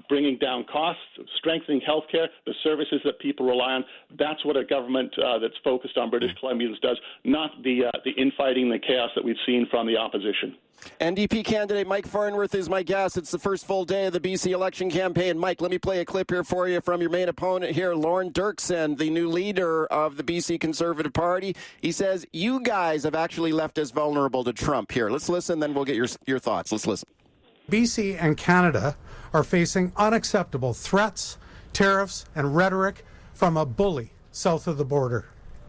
bringing down costs, strengthening healthcare, the services that people rely on. That's what a government uh, that's focused on British Columbians does, not the uh, the infighting, the chaos that we've seen from the opposition. N D P candidate Mike Farnworth is my guest. It's the first full day of the B C election campaign. Mike, let me play a clip here for you from your main opponent here, Lorne Dirksen, the new leader of the B C Conservative Party. He says, you guys have actually left us vulnerable to Trump here. Let's listen, then we'll get your, your thoughts. Let's listen. B C and Canada are facing unacceptable threats, tariffs, and rhetoric from a bully south of the border.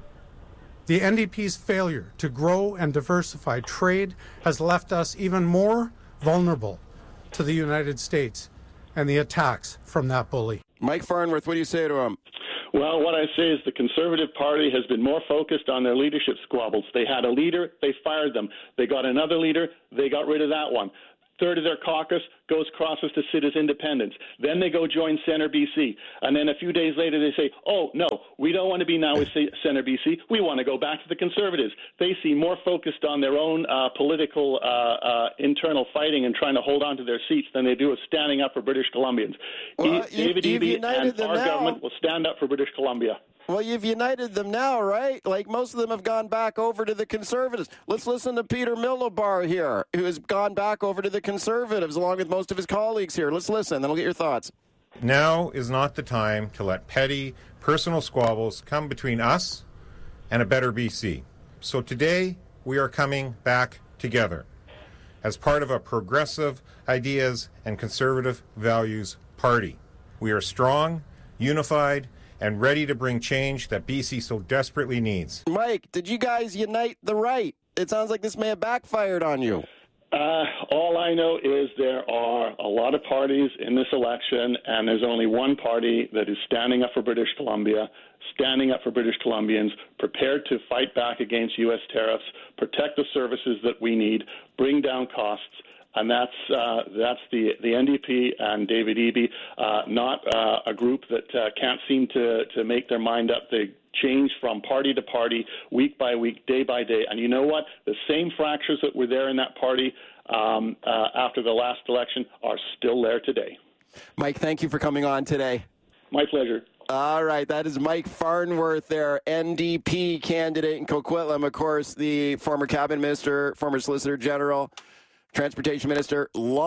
The N D P's failure to grow and diversify trade has left us even more vulnerable to the United States and the attacks from that bully. Mike Farnworth, what do you say to him? Well, what I say is the Conservative Party has been more focused on their leadership squabbles. They had a leader, they fired them. They got another leader, they got rid of that one. Third of their caucus goes crosses to sit as independents. Then they go join Centre B C. And then a few days later they say, oh, no, we don't want to be now with Centre B C. We want to go back to the Conservatives. They seem more focused on their own uh, political uh, uh, internal fighting and trying to hold on to their seats than they do of standing up for British Columbians. Well, e- David Eby and our now. government will stand up for British Columbia. Well, you've united them now, right? Like most of them have gone back over to the Conservatives. Let's listen to Peter Milobar here, who has gone back over to the Conservatives along with most of his colleagues here. Let's listen, then we'll get your thoughts. Now is not the time to let petty, personal squabbles come between us and a better B C. So today, we are coming back together as part of a progressive ideas and conservative values party. We are strong, unified, and ready to bring change that B C so desperately needs. Mike, did you guys unite the right? It sounds like this may have backfired on you. Uh, all I know is there are a lot of parties in this election, and there's only one party that is standing up for British Columbia, standing up for British Columbians, prepared to fight back against U S tariffs, protect the services that we need, bring down costs. And that's uh, that's the, the N D P and David Eby, uh, not uh, a group that uh, can't seem to, to make their mind up. They change from party to party, week by week, day by day. And you know what? The same fractures that were there in that party um, uh, after the last election are still there today. Mike, thank you for coming on today. My pleasure. All right, that is Mike Farnworth, their N D P candidate in Coquitlam, of course, the former cabinet minister, former solicitor general, Transportation Minister,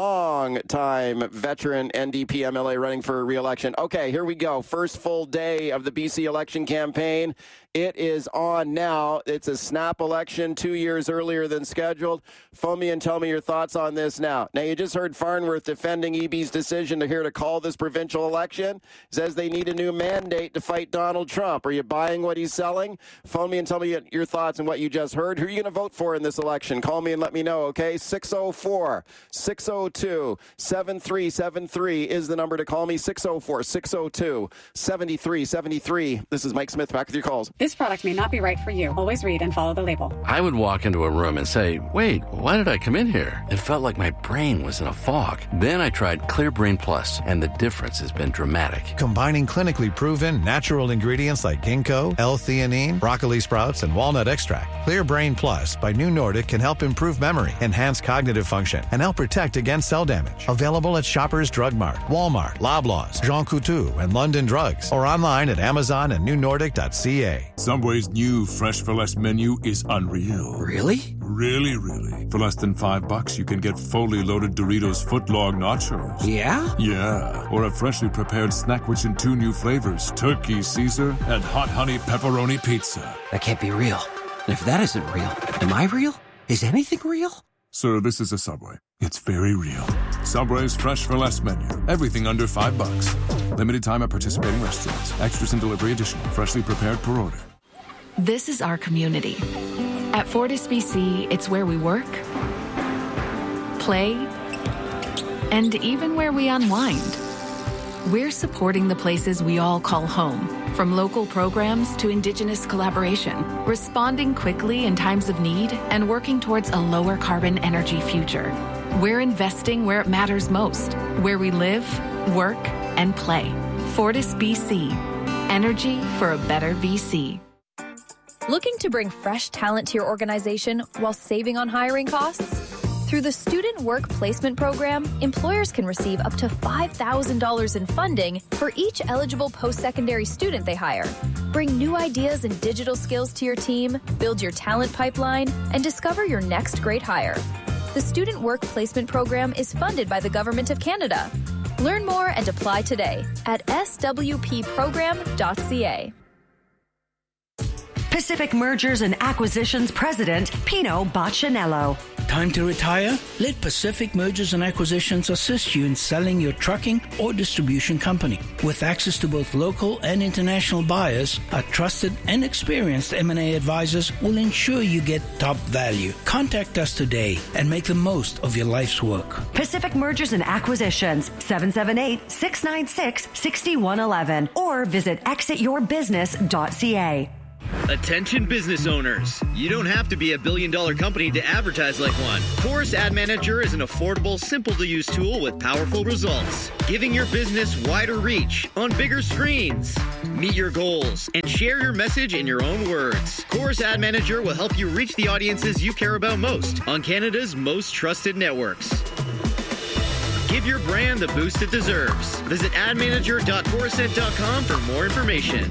long-time veteran N D P M L A running for re-election. Okay, here we go. First full day of the B C election campaign. It is on now. It's a snap election two years earlier than scheduled. Phone me and tell me your thoughts on this now. Now, you just heard Farnworth defending Eby's decision to here to call this provincial election. Says they need a new mandate to fight Donald Trump. Are you buying what he's selling? Phone me and tell me your thoughts on what you just heard. Who are you going to vote for in this election? Call me and let me know, okay? six oh four, six oh two, seven three seven three is the number to call me. six oh four, six oh two, seven three seven three. This is Mike Smith, back with your calls. This product may not be right for you. Always read and follow the label. I would walk into a room and say, wait, why did I come in here? It felt like my brain was in a fog. Then I tried Clear Brain Plus, and the difference has been dramatic. Combining clinically proven natural ingredients like ginkgo, L-theanine, broccoli sprouts, and walnut extract, Clear Brain Plus by New Nordic can help improve memory, enhance cognitive function, and help protect against cell damage. Available at Shoppers Drug Mart, Walmart, Loblaws, Jean Coutu, and London Drugs, or online at Amazon and new nordic dot c a. Subway's new Fresh for Less menu is unreal. Really? Really, really. For less than five bucks, you can get fully loaded Doritos footlong nachos. Yeah? Yeah. Or a freshly prepared snackwich in two new flavors, Turkey Caesar and Hot Honey Pepperoni Pizza. That can't be real. And if that isn't real, am I real? Is anything real? Sir, this is a Subway. It's very real. Subway's Fresh for Less menu. Everything under five bucks. Limited time at participating restaurants. Extras and delivery additional. Freshly prepared per order. This is our community. At Fortis B C, it's where we work, play, and even where we unwind. We're supporting the places we all call home, from local programs to Indigenous collaboration, responding quickly in times of need and working towards a lower carbon energy future. We're investing where it matters most, where we live, work, and play. Fortis B C. Energy for a better B C. Looking to bring fresh talent to your organization while saving on hiring costs? Through the Student Work Placement Program, employers can receive up to five thousand dollars in funding for each eligible post-secondary student they hire. Bring new ideas and digital skills to your team, build your talent pipeline, and discover your next great hire. The Student Work Placement Program is funded by the Government of Canada. Learn more and apply today at s w p program dot c a. Pacific Mergers and Acquisitions President Pino Baccinello. Time to retire? Let Pacific Mergers and Acquisitions assist you in selling your trucking or distribution company. With access to both local and international buyers, our trusted and experienced M and A advisors will ensure you get top value. Contact us today and make the most of your life's work. Pacific Mergers and Acquisitions, seven seven eight, six nine six, six one one one, or visit exit your business dot c a. Attention business owners. You don't have to be a billion dollar company to advertise like one. Chorus Ad Manager is an affordable, simple to use tool with powerful results, giving your business wider reach on bigger screens. Meet your goals and share your message in your own words. Chorus Ad Manager will help you reach the audiences you care about most on Canada's most trusted networks. Give your brand the boost it deserves. Visit ad manager dot chorused dot com for more information.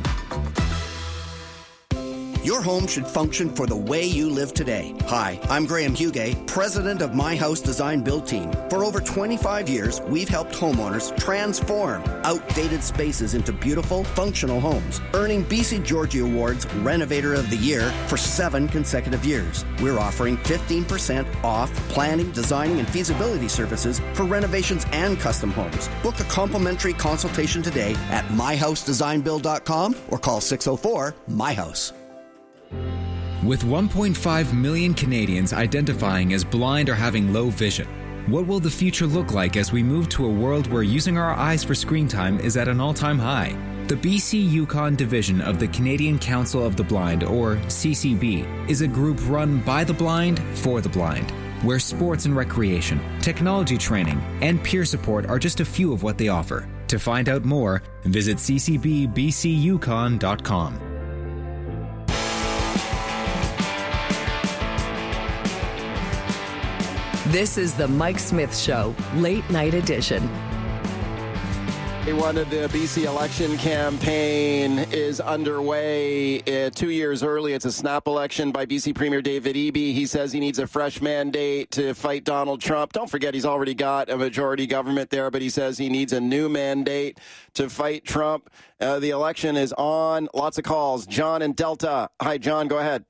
Your home should function for the way you live today. Hi, I'm Graham Hugay, president of My House Design Build Team. For over twenty-five years, we've helped homeowners transform outdated spaces into beautiful, functional homes, earning B C Georgie Awards Renovator of the Year for seven consecutive years. We're offering fifteen percent off planning, designing, and feasibility services for renovations and custom homes. Book a complimentary consultation today at my house design build dot com or call six oh four, M Y house. With one point five million Canadians identifying as blind or having low vision, what will the future look like as we move to a world where using our eyes for screen time is at an all-time high? The B C Yukon division of the Canadian Council of the Blind, or C C B, is a group run by the blind for the blind, where sports and recreation, technology training, and peer support are just a few of what they offer. To find out more, visit c c b b c yukon dot com. This is the Mike Smith Show, late night edition. Day one of the B C election campaign is underway. Uh, two years early, it's a snap election by B C Premier David Eby. He says he needs a fresh mandate to fight Donald Trump. Don't forget, he's already got a majority government there, but he says he needs a new mandate to fight Trump. Uh, the election is on. Lots of calls. John in Delta. Hi, John. Go ahead.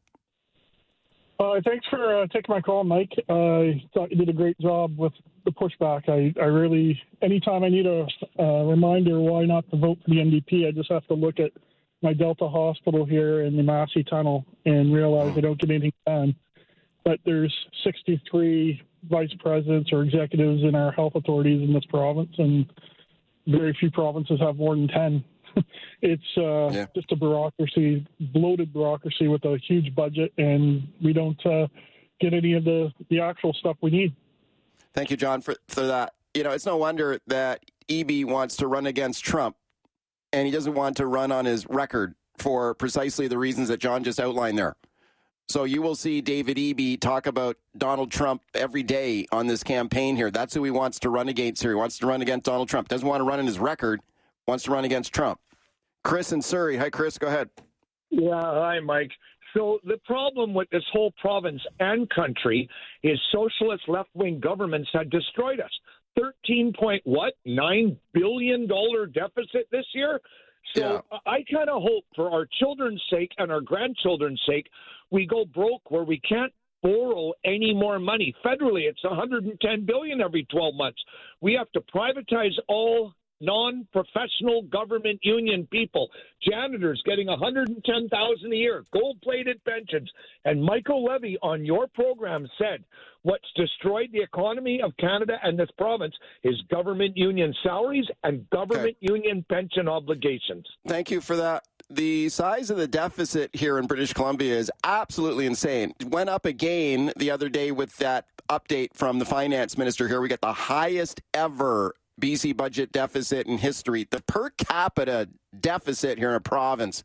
Uh, thanks for uh, taking my call, Mike. Uh, I thought you did a great job with the pushback. I, I really, anytime I need a uh, reminder why not to vote for the N D P, I just have to look at my Delta Hospital here in the Massey Tunnel and realize I don't get anything done. But there's sixty-three vice presidents or executives in our health authorities in this province, and very few provinces have more than ten. It's uh, yeah. just a bureaucracy, bloated bureaucracy with a huge budget, and we don't uh, get any of the, the actual stuff we need. Thank you, John, for, for that. You know, it's no wonder that Eby wants to run against Trump, and he doesn't want to run on his record for precisely the reasons that John just outlined there. So you will see David Eby talk about Donald Trump every day on this campaign here. That's who he wants to run against here. He wants to run against Donald Trump. Doesn't want to run on his record. Wants to run against Trump. Chris in Surrey. Hi, Chris. Go ahead. Yeah, hi, Mike. So the problem with this whole province and country is socialist left-wing governments had destroyed us. thirteen point what nine billion dollar deficit this year. So yeah. I kind of hope for our children's sake and our grandchildren's sake, we go broke where we can't borrow any more money. Federally, it's one hundred ten billion dollars every twelve months. We have to privatize all non-professional government union people, janitors getting one hundred ten thousand dollars a year, gold-plated pensions. And Michael Levy on your program said what's destroyed the economy of Canada and this province is government union salaries and government okay. union pension obligations. Thank you for that. The size of the deficit here in British Columbia is absolutely insane. It went up again the other day with that update from the finance minister here. We got the highest ever B C budget deficit in history. The per capita deficit here in a province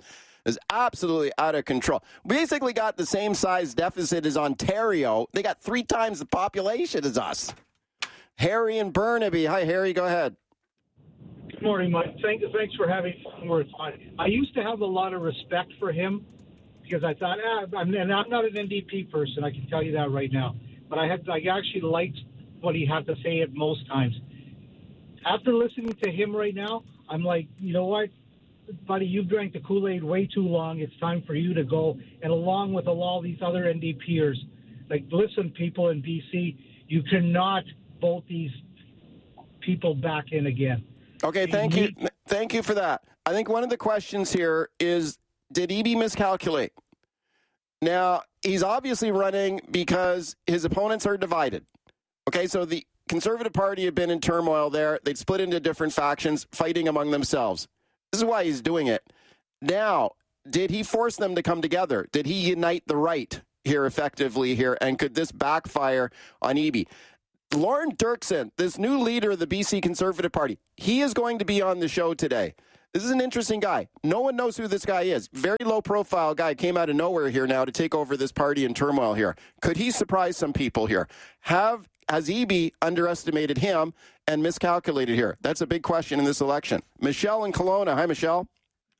is absolutely out of control. We basically got the same size deficit as Ontario. They got three times the population as us. Harry and Burnaby. Hi, Harry. Go ahead. Good morning, Mike. Thank, thanks for having words. I, I used to have a lot of respect for him because I thought, ah, I'm, and I'm not an N D P person. I can tell you that right now. But I had, I actually liked what he had to say at most times. After listening to him right now, I'm like, you know what, buddy, you've drank the Kool-Aid way too long. It's time for you to go. And along with all these other N D Pers, like, listen, people in B C, you cannot vote these people back in again. Okay, thank you. Thank you for that. I think one of the questions here is, did Eby miscalculate? Now, he's obviously running because his opponents are divided. Okay, so the Conservative Party had been in turmoil there. They'd split into different factions, fighting among themselves. This is why he's doing it. Now, did he force them to come together? Did he unite the right here effectively here? And could this backfire on Eby? Lauren Dirksen, this new leader of the B C Conservative Party, he is going to be on the show today. This is an interesting guy. No one knows who this guy is. Very low-profile guy. Came out of nowhere here now to take over this party in turmoil here. Could he surprise some people here? Have Has Eby underestimated him and miscalculated here? That's a big question in this election. Michelle in Kelowna. Hi, Michelle.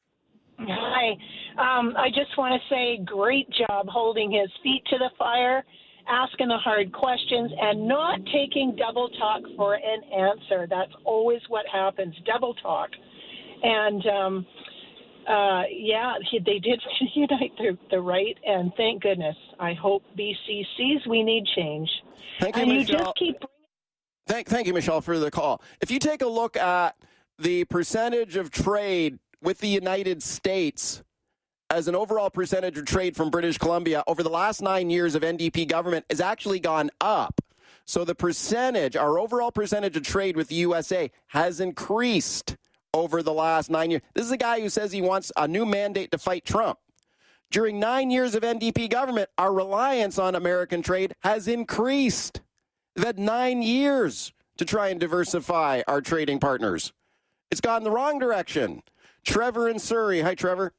Hi. Um, I just want to say great job holding his feet to the fire, asking the hard questions, and not taking double talk for an answer. That's always what happens, double talk. And, um, uh, yeah, he, they did unite the, the right, and thank goodness. I hope B C sees we need change. Thank you, and Michelle. You just keep Thank, thank you, Michelle, for the call. If you take a look at the percentage of trade with the United States as an overall percentage of trade from British Columbia over the last nine years of N D P government has actually gone up. So the percentage, our overall percentage of trade with the U S A has increased over the last nine years. This is a guy who says he wants a new mandate to fight Trump. During nine years of N D P government, our reliance on American trade has increased. We've had nine years to try and diversify our trading partners. It's gone the wrong direction. Trevor in Surrey. Hi, Trevor.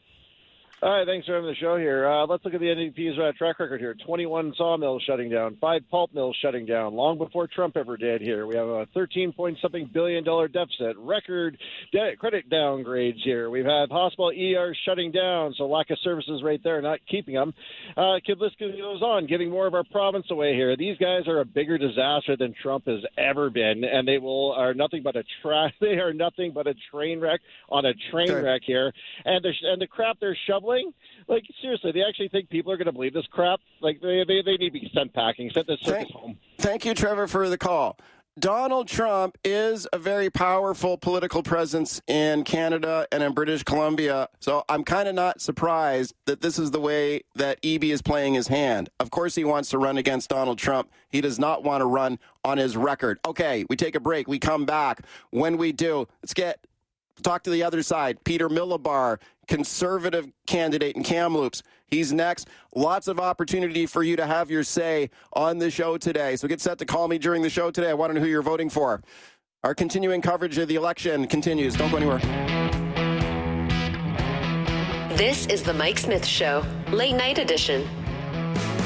Hi, thanks for having the show here. Uh, let's look at the N D P's uh, track record here. twenty-one sawmills shutting down, five pulp mills shutting down, long before Trump ever did here. We have a thirteen point something billion dollar deficit, record de- credit downgrades here. We've had hospital E Rs shutting down, so lack of services right there, not keeping them. Uh, kid list goes on, giving more of our province away here. These guys are a bigger disaster than Trump has ever been, and they will are nothing but a tra- They are nothing but a train wreck on a train okay. wreck here, and the and the crap they're shoveling. Like, seriously, they actually think people are going to believe this crap? Like, they, they, they need to be sent packing, sent this circus home. Thank you, Trevor, for the call. Donald Trump is a very powerful political presence in Canada and in British Columbia, so I'm kind of not surprised that this is the way that Eby is playing his hand. Of course he wants to run against Donald Trump. He does not want to run on his record. Okay, we take a break. We come back. When we do, let's get talk to the other side. Peter Millibar, Conservative candidate in Kamloops. He's next. Lots of opportunity for you to have your say on the show today. So get set to call me during the show today. I want to know who you're voting for. Our continuing coverage of the election continues. Don't go anywhere. This is the Mike Smith Show, late night edition.